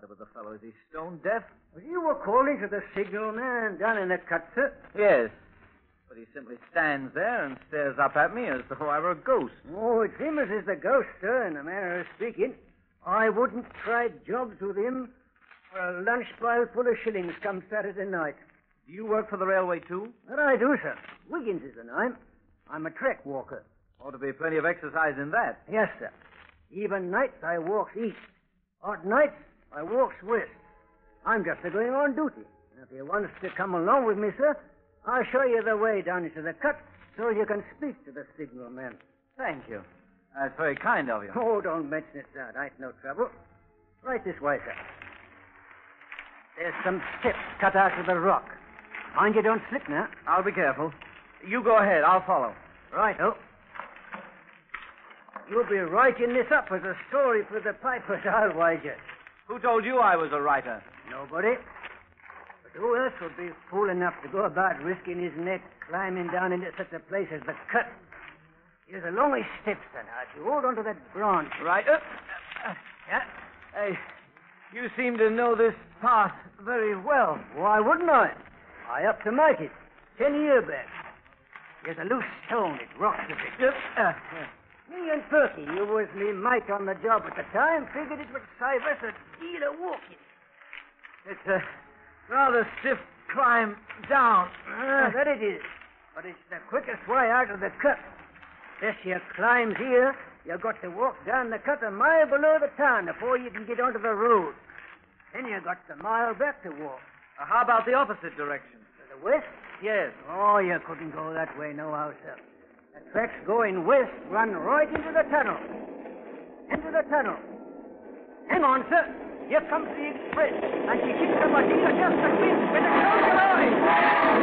matter with the fellow? Is he stone deaf? You were calling to the signal man down in the cut, sir? Yes. But he simply stands there and stares up at me as though I were a ghost. Oh, it's him as is the ghost, sir, in a manner of speaking. I wouldn't try jobs with him for a lunch pile full of shillings come Saturday night. Do you work for the railway, too? That I do, sir. Wiggins is the name. I'm a trek walker. Ought to be plenty of exercise in that. Yes, sir. Even nights I walks east. Odd nights I walks west. I'm just going on duty. And if you wants to come along with me, sir, I'll show you the way down into the cut so you can speak to the signal man. Thank you. That's very kind of you. Oh, don't mention it, sir. Ain't no trouble. Right this way, sir. There's some steps cut out of the rock. Mind you don't slip now. I'll be careful. You go ahead. I'll follow. Righto. You'll be writing this up as a story for the Pipers, I'll wager. Who told you I was a writer? Nobody. But who else would be fool enough to go about risking his neck climbing down into such a place as the cut? Here's a longish step, son. Now, you hold on to that branch. Right. Yeah? Hey, you seem to know this path very well. Why wouldn't I? I up to make it 10 years back. There's a loose stone. It rocks a bit. Me and Perky, who was me mate on the job at the time, figured it would save us a deal of walking. It's a rather stiff climb down. That it is. But it's the quickest way out of the cut. This you climbs here, you've got to walk down the cut a mile below the town before you can get onto the road. Then you got the mile back to walk. How about the opposite direction? To the west? Yes. Oh, you couldn't go that way nohow, sir. The tracks going west run right into the tunnel. Into the tunnel. Hang on, sir. Here comes the express. And she keeps the machine just a bit with a close eye.